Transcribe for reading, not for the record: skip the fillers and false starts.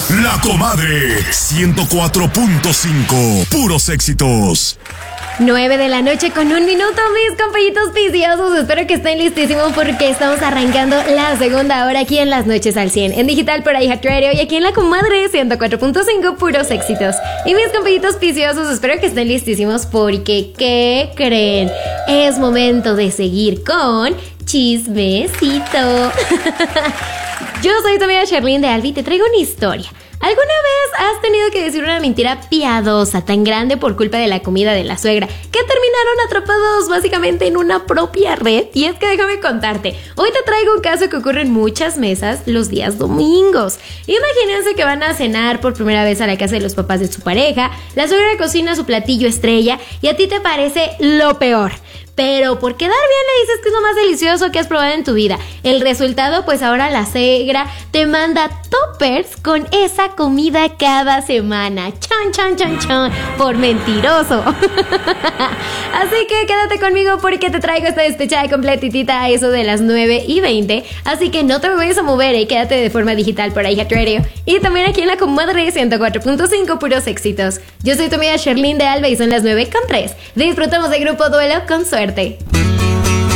La Comadre 104.5. Puros éxitos. 9 de la noche con 1 minuto, mis compañitos viciosos. Espero que estén listísimos porque estamos arrancando la segunda hora aquí en Las Noches al 100, en digital por iHeartRadio y aquí en La Comadre 104.5, puros éxitos. Y mis compañitos viciosos, espero que estén listísimos porque, ¿qué creen? Es momento de seguir con chismecito. Yo soy tu amiga Sherlyn de Albi y te traigo una historia. ¿Alguna vez has tenido que decir una mentira piadosa tan grande por culpa de la comida de la suegra que terminaron atrapados básicamente en una propia red? Y es que déjame contarte, hoy te traigo un caso que ocurre en muchas mesas los días domingos. Imagínense que van a cenar por primera vez a la casa de los papás de su pareja, la suegra cocina su platillo estrella y a ti te parece lo peor. Pero por quedar bien le dices que es lo más delicioso que has probado en tu vida. El resultado, pues ahora la suegra te manda toppers con esa comida cada semana. Chan, chan, chan, chan. Por mentiroso. Así que quédate conmigo porque te traigo esta despechada completitita a eso de las 9:20. Así que no te vayas a mover y quédate de forma digital por iHeartRadio. Y también aquí en La Comadre 104.5, puros éxitos. Yo soy tu amiga Sherlyn de Alba y son las 9:03. Disfrutamos del grupo Duelo con Suerte.